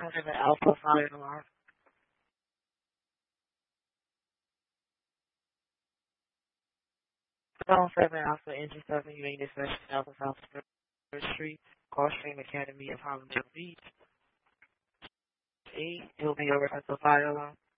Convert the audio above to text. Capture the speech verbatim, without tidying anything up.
Under the Alpha Fire Alarm. Zone seven Alpha Engine seven, you made this session south of South Street, Gulfstream Academy of Hollywood Beach. eight, it will be over at the fire alarm.